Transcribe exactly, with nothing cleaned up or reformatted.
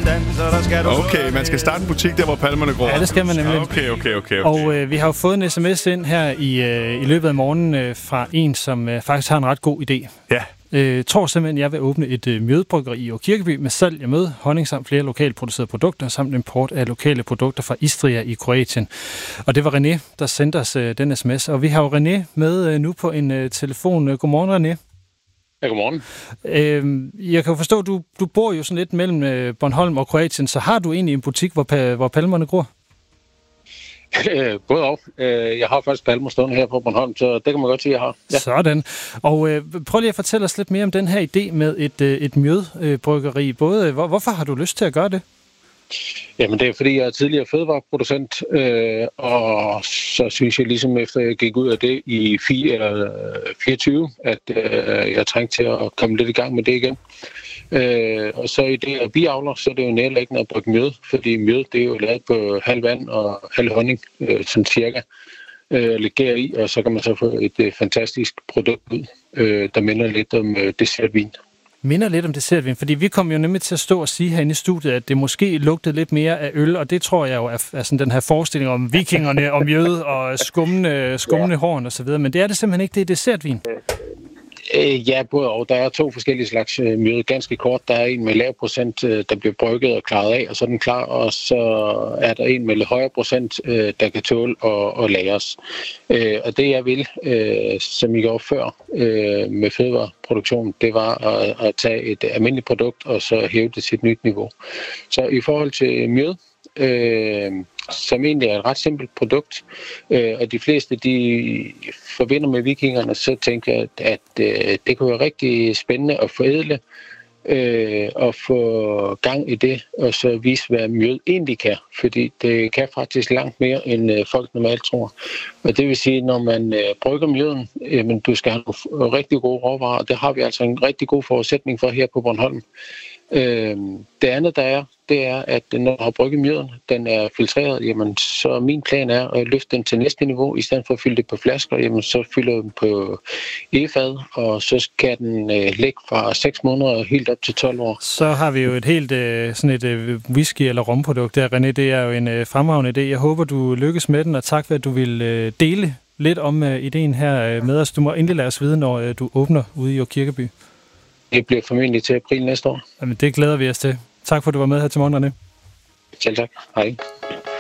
danser, der skal du... Okay, man skal starte en butik der, hvor palmerne gror. Ja, det skal man nemlig. Okay, okay, okay. okay. Og øh, vi har jo fået en sms ind her i, øh, i løbet af morgenen øh, fra en, som øh, faktisk har en ret god idé. Ja. Øh, tror simpelthen, jeg vil åbne et øh, mjødbryggeri i Kirkeby med salg af mød, honning samt flere lokalt producerede produkter, samt import af lokale produkter fra Istria i Kroatien. Og det var René, der sendte os øh, den sms. Og vi har jo René med øh, nu på en øh, telefon. Godmorgen, René. Ja, godmorgen. Øh, jeg kan jo forstå, du, du bor jo sådan lidt mellem øh, Bornholm og Kroatien, så har du egentlig en butik, hvor, hvor palmerne gror? Både og. Jeg har faktisk palmer stående her på Bornholm, så det kan man godt sige, jeg har. Ja. Sådan. Og øh, prøv lige at fortælle os lidt mere om den her idé med et, øh, et mjødbryggeri. Både, hvor, hvorfor har du lyst til at gøre det? Jamen det er fordi, jeg er tidligere fødevareproducent, øh, og så synes jeg ligesom efter jeg gik ud af det i fireogtyve, at øh, jeg trængte til at komme lidt i gang med det igen. Øh, og så i det at biavler, så er det jo nærliggende at brygge mjød, fordi mjød det er jo lavet på halv vand og halv honning, øh, sådan cirka, øh, legere i, og så kan man så få et øh, fantastisk produkt ud, øh, der minder lidt om øh, dessertvin. Minder lidt om dessertvin, fordi vi kom jo nemlig til at stå og sige herinde i studiet, at det måske lugtede lidt mere af øl, og det tror jeg jo er, er sådan den her forestilling om vikingerne, om mjød og skummende, skummende horn og så videre, men det er det simpelthen ikke, det er dessertvin. Ja, både og. Der er to forskellige slags mjød. Ganske kort, der er en med lav procent, der bliver brygget og klaret af, og så er den klar, og så er der en med lidt højere procent, der kan tåle at, at lagres. Og det jeg vil, som I gjorde før med fødevareproduktion, det var at, at tage et almindeligt produkt og så hæve det til et nyt niveau. Så i forhold til mjød, øh, som egentlig er et ret simpelt produkt, øh, og de fleste de forbinder med vikingerne, så tænker jeg, at, at øh, det kunne være rigtig spændende at forædle øh, og få gang i det, og så vise, hvad mjød egentlig kan, fordi det kan faktisk langt mere, end øh, folk normalt tror. Og det vil sige, når man øh, brygger mjøden, øh, men du skal have nogle rigtig gode råvarer, og det har vi altså en rigtig god forudsætning for her på Bornholm. Øh, det andet, der er, det er, at når du har brygget mjøden, den er filtreret, jamen, så min plan er at løfte den til næste niveau, i stedet for at fylde det på flasker, jamen, så fylder den på egefad, og så kan den øh, ligge fra seks måneder helt op til tolv år. Så har vi jo et helt øh, sådan et øh, whisky- eller romprodukt der, René. Det er jo en øh, fremragende idé. Jeg håber, du lykkes med den, og tak for, at du vil øh, dele lidt om øh, ideen her øh, med os. Du må endelig lade os vide, når øh, du åbner ude i Kirkeby. Det bliver formentlig til april næste år. Jamen, det glæder vi os til. Tak for, at du var med her til morgen, René. Selv tak. Hej.